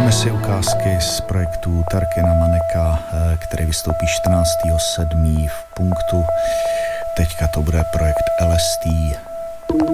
Pustíme si ukázky z projektu Tarkena Maneka, který vystoupí 14.7. v Punktu. Teďka to bude projekt LST